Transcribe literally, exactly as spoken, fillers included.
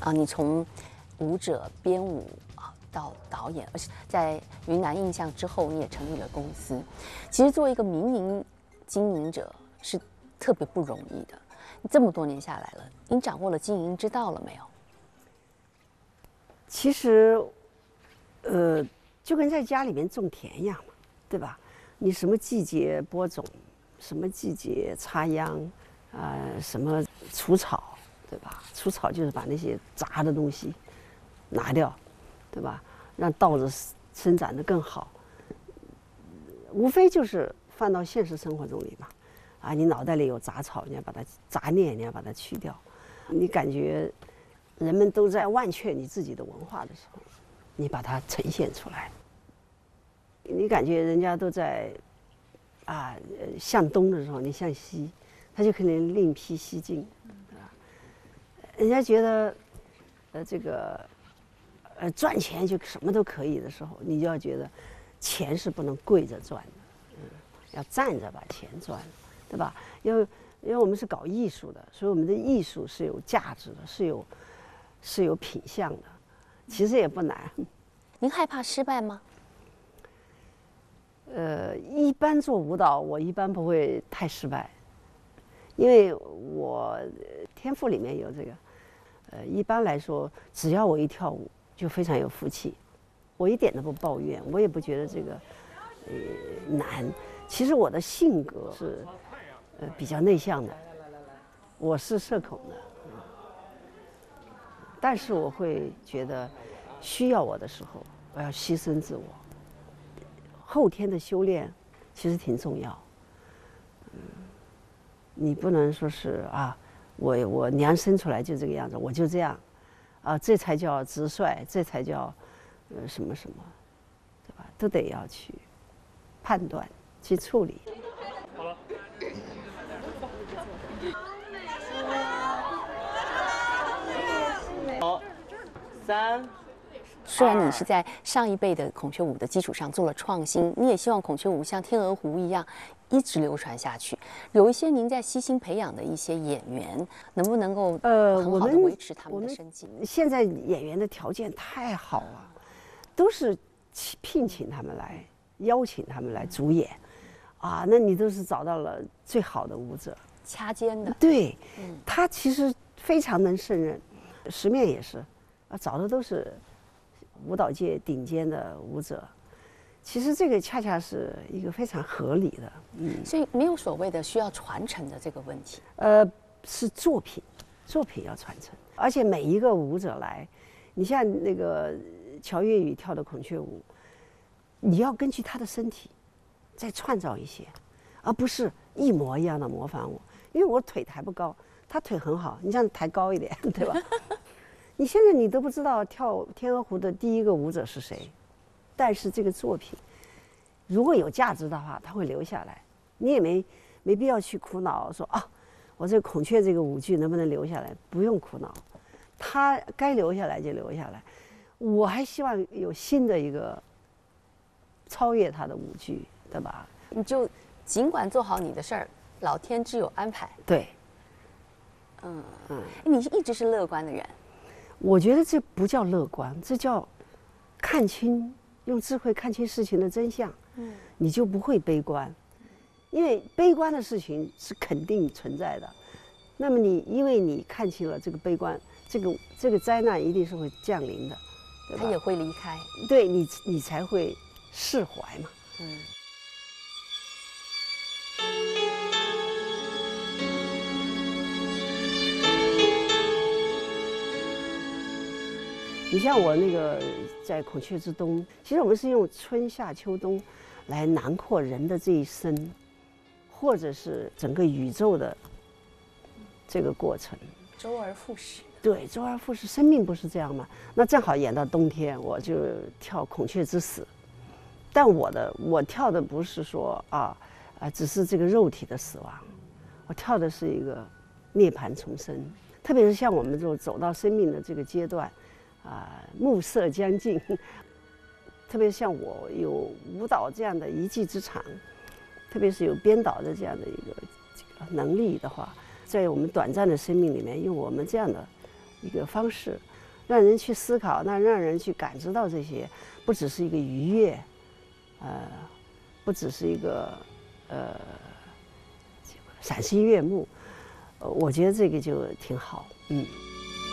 啊，你从舞者、编舞啊到导演，而且在云南印象之后，你也成立了公司。其实作为一个民营经营者是特别不容易的。这么多年下来了，您掌握了经营之道了没有？ 其实，呃，就跟在家里面种田一样嘛，对吧？你什么季节播种，什么季节插秧，啊、呃，什么除草，对吧？除草就是把那些杂的东西拿掉，对吧？让稻子生长得更好。无非就是放到现实生活中里嘛。啊，你脑袋里有杂草，你要把它杂念，你要把它去掉。你感觉人们都在忘却你自己的文化的时候，你把它呈现出来。你感觉人家都在啊向东的时候，你向西，他就可能另辟蹊径，对吧？人家觉得呃这个呃赚钱就什么都可以的时候，你就要觉得钱是不能跪着赚的，嗯，要站着把钱赚。对吧？因为因为我们是搞艺术的，所以我们的艺术是有价值的，是有是有品相的。其实也不难。 您害怕失败吗？ 呃，一般做舞蹈，我一般不会太失败，因为我天赋里面有这个。呃，一般来说，只要我一跳舞，就非常有福气。我一点都不抱怨，我也不觉得这个呃难。其实我的性格是。呃，比较内向的，我是社恐的，但是我会觉得，需要我的时候，我要牺牲自我。后天的修炼其实挺重要，嗯，你不能说是啊，我我娘生出来就这个样子，我就这样，啊，这才叫直率，这才叫呃什么什么，对吧？都得要去判断，去处理。好了。 好，三。虽然你是在上一辈的孔雀舞的基础上做了创新，你也希望孔雀舞像天鹅湖一样一直流传下去。有一些您在悉心培养的一些演员，能不能够呃很好的维持他们的生计？ 现在演员的条件太好了，都是聘请他们来，邀请他们来主演，啊，那你都是找到了最好的舞者， 掐尖的。 对，嗯，他其实非常能胜任。十面也是，啊，找的都是舞蹈界顶尖的舞者。其实这个恰恰是一个非常合理的，嗯， 所以没有所谓的需要传承的这个问题。 呃，是作品，作品要传承，而且每一个舞者来，你像那个乔粤宇跳的孔雀舞，你要根据他的身体再创造一些，而不是一模一样的模仿我，因为我腿抬不高。他腿很好，你这样抬高一点，对吧？你现在你都不知道跳天鹅湖的第一个舞者是谁，但是这个作品如果有价值的话，它会留下来。你也没没必要去苦恼说啊，我这个孔雀这个舞剧能不能留下来？不用苦恼，它该留下来就留下来。我还希望有新的一个超越它的舞剧，对吧？ 你就尽管做好你的事儿，老天自有安排。 对。 嗯嗯，你一直是乐观的人。 我觉得这不叫乐观，这叫看清，用智慧看清事情的真相。嗯，你就不会悲观，因为悲观的事情是肯定存在的。那么你因为你看清了这个悲观，这个这个灾难一定是会降临的，对吧？ 它也会离开。 对你，你才会释怀嘛。嗯。你像我那个在孔雀之东，其实我们是用春夏秋冬来囊括人的这一生，或者是整个宇宙的这个过程。 周而复始。 对，周而复始，生命不是这样吗？那正好演到冬天，我就跳孔雀之死。但我的我跳的不是说啊啊，只是这个肉体的死亡，我跳的是一个涅槃重生。特别是像我们这种走到生命的这个阶段。啊，暮色将近，特别像我有舞蹈这样的一技之长，特别是有编导的这样的一个这个能力的话，在我们短暂的生命里面，用我们这样的一个方式让人去思考，那让人去感知到这些，不只是一个愉悦，呃，不只是一个呃赏心悦目，呃，我觉得这个就挺好，嗯。